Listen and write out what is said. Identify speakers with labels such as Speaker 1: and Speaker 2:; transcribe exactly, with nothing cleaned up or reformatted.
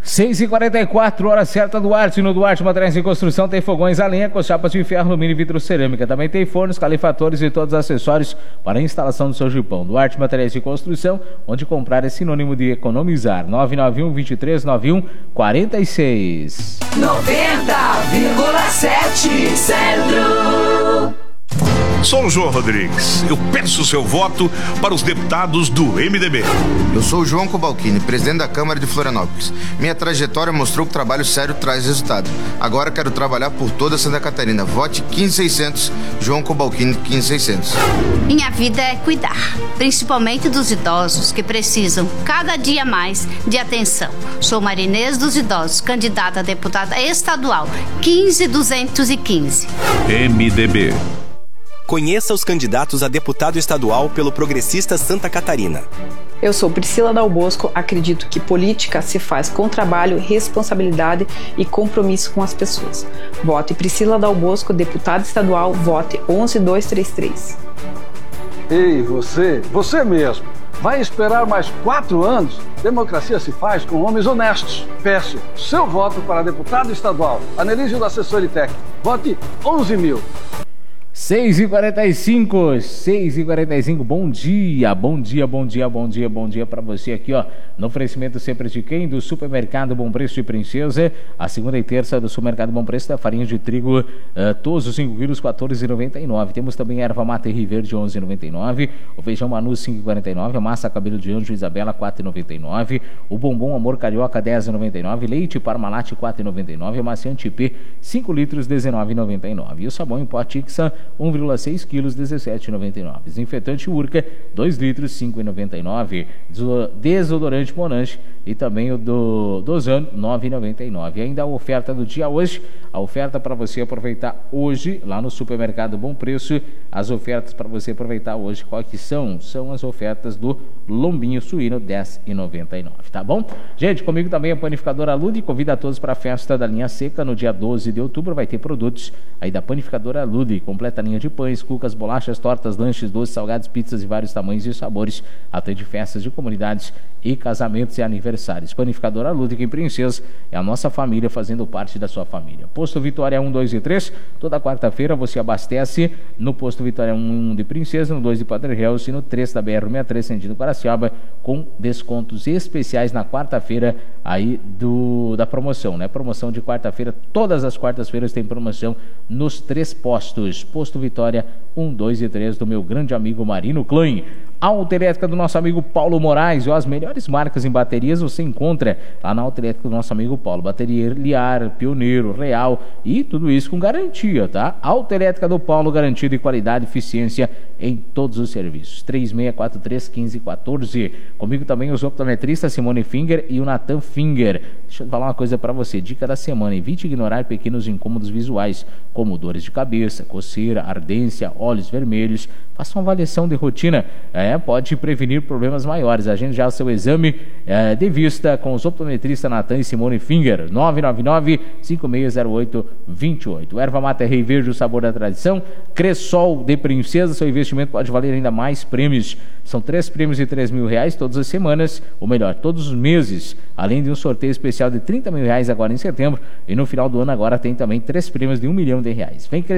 Speaker 1: seis e quarenta e quatro, hora certa, Duarte. No Duarte Materiais de Construção tem fogões a lenha com chapas de ferro, alumínio e vitrocerâmica. Também tem fornos, calefatores e todos os acessórios para a instalação do seu jipão. Duarte Materiais de Construção, onde comprar é sinônimo de economizar. nove nove um, dois três nove um, quatro seis.
Speaker 2: noventa vírgula sete Centro.
Speaker 3: Sou o João Rodrigues. Eu peço o seu voto para os deputados do M D B.
Speaker 4: Eu sou o João Cobalcini, presidente da Câmara de Florianópolis. Minha trajetória mostrou que trabalho sério traz resultado. Agora quero trabalhar por toda Santa Catarina. Vote quinze seiscentos, João Cobalcini quinze seiscentos.
Speaker 5: Minha vida é cuidar, principalmente dos idosos que precisam cada dia mais de atenção. Sou Marinês dos Idosos, candidata a deputada estadual quinze duzentos e quinze.
Speaker 3: M D B.
Speaker 6: Conheça os candidatos a deputado estadual pelo Progressista Santa Catarina.
Speaker 7: Eu sou Priscila Dal Bosco, acredito que política se faz com trabalho, responsabilidade e compromisso com as pessoas. Vote Priscila Dal Bosco, deputada estadual, vote onze dois três três.
Speaker 8: Ei, você, você mesmo, vai esperar mais quatro anos? Democracia se faz com homens honestos. Peço seu voto para deputado estadual, Anelísio da Assessoria Técnica. Vote onze mil.
Speaker 1: seis e quarenta e cinco, seis e quarenta e cinco, bom dia, bom dia, bom dia, bom dia, bom dia para você aqui, ó, no oferecimento sempre de quem? Do Supermercado Bom Preço de Princesa, a segunda e terça do Supermercado Bom Preço da farinha de trigo, uh, todos os cinco quilos, quatorze reais e noventa e nove, temos também erva mate Rio Verde, onze reais e noventa e nove, o feijão Manu, cinco reais e quarenta e nove, a massa cabelo de anjo Isabela, quatro reais e noventa e nove, o bombom Amor Carioca, dez reais e noventa e nove, leite Parmalat, quatro reais e noventa e nove, amaciante P, cinco litros, dezenove reais e noventa e nove, e o sabão em pó Tixa, um vírgula seis quilos, dezessete reais e noventa e nove. Desinfetante Urca, dois litros, cinco reais e noventa e nove. Desodorante Monange e também o do Dozano, nove reais e noventa e nove. E ainda a oferta do dia hoje, a oferta para você aproveitar hoje, lá no Supermercado Bom Preço, as ofertas para você aproveitar hoje, quais que são? São as ofertas do lombinho suíno, dez reais e noventa e nove, tá bom? Gente, comigo também a Panificadora Lude, convida a todos para a festa da linha seca, no dia doze de outubro, vai ter produtos aí da Panificadora Lude, completa a linha de pães, cucas, bolachas, tortas, lanches, doces, salgados, pizzas de vários tamanhos e sabores, atende festas de comunidades e casamentos e aniversários. Panificadora Ludwig em Princesa é a nossa família fazendo parte da sua família. Posto Vitória um, dois e três, toda quarta-feira você abastece no Posto Vitória um de Princesa, no dois de Padre Reus e no três da B R sessenta e três, sentido Guaraciaba, com descontos especiais na quarta-feira aí do, da promoção, né? Promoção de quarta-feira, todas as quartas-feiras tem promoção nos três postos. Posto Vitória um, dois e três do meu grande amigo Marino Klein. Autoelétrica do nosso amigo Paulo Moraes, ó, as melhores marcas em baterias você encontra lá na Autoelétrica do nosso amigo Paulo. Bateria Liar, Pioneiro, Real e tudo isso com garantia, tá? Autoelétrica do Paulo, garantia de qualidade e eficiência em todos os serviços. três seis quatro três, um cinco um quatro. Comigo também os optometristas Simone Finger e o Nathan Finger. Deixa eu falar uma coisa para você, dica da semana: evite ignorar pequenos incômodos visuais, como dores de cabeça, coceira, ardência, olhos vermelhos. Faça uma avaliação de rotina, é, pode prevenir problemas maiores. Agende já o seu exame é, de vista com os optometristas Nathan e Simone Finger. Nove nove nove, cinco seis zero oito, dois oito. Erva mate Rei Verde, o sabor da tradição. Cressol de Princesa, seu investimento pode valer ainda mais prêmios. São três prêmios de três mil reais todas as semanas, ou melhor, todos os meses, além de um sorteio especial de trinta mil reais agora em setembro, e no final do ano agora tem também três prêmios de um milhão de reais. Vem